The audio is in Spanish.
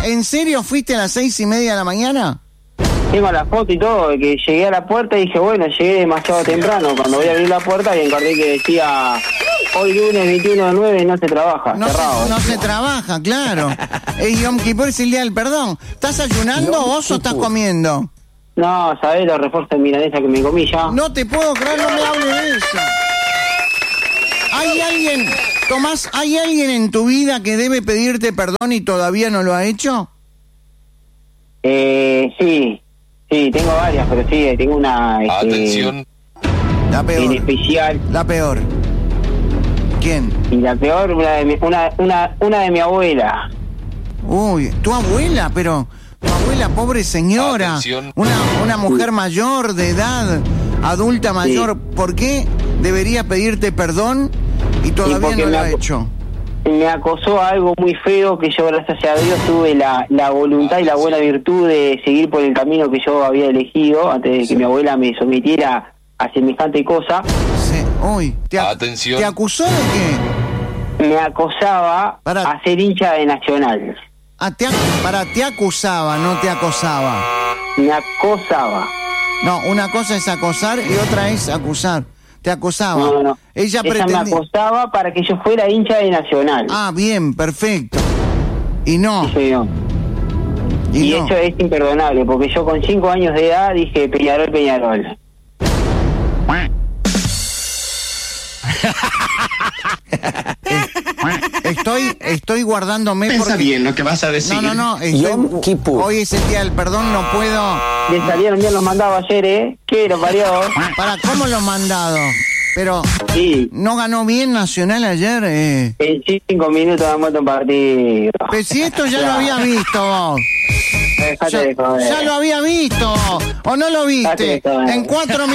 ¿en serio fuiste a las 6:30 de la mañana? Tengo la foto y todo, de que llegué a la puerta y dije, bueno, llegué demasiado temprano. Cuando voy a abrir la puerta y encargué que decía, hoy lunes 21/9 no se trabaja, cerrado. No se trabaja, claro. Es Yom Kippur, es el día del perdón. ¿Estás ayunando vos o estás comiendo? No, ¿sabés los refuerzos de milanesa que me comí ya? No te puedo creer, no me hables de eso. ¿Hay alguien, Tomás, hay alguien en tu vida que debe pedirte perdón y todavía no lo ha hecho? Sí, tengo varias, pero sí, tengo una... Atención. La peor. En especial. La peor. ¿Quién? Y la peor, una de mi abuela. Uy, tu abuela, pero... Tu abuela, pobre señora. Atención. Una mujer mayor, de edad, adulta mayor. Sí. ¿Por qué debería pedirte perdón y todavía no lo ha hecho? Me acosó a algo muy feo que yo, gracias a Dios, tuve la voluntad y la buena virtud de seguir por el camino que yo había elegido antes de que mi abuela me sometiera a semejante cosa. Sí. Uy, atención. ¿Te acusó de qué? Me acosaba a ser hincha de Nacional. Te acusaba, no te acosaba. Me acosaba. No, una cosa es acosar y otra es acusar. Te acosaba. No. Ella me acosaba para que yo fuera hincha de Nacional. Ah, bien, perfecto. Y no. Sí, no. Y no. Eso es imperdonable, porque yo con 5 años de edad dije Peñarol. Estoy guardándome. Piensa bien lo que vas a decir. No. Hoy es el día del perdón, no puedo. Le salieron bien los mandados ayer, ¿Qué lo parió? ¿Cómo los mandados? Pero sí. ¿No ganó bien Nacional ayer? En 5 minutos han muerto un partido. Pero si esto ya lo había visto vos. Ya lo había visto. ¿O no lo viste? En 4 minutos.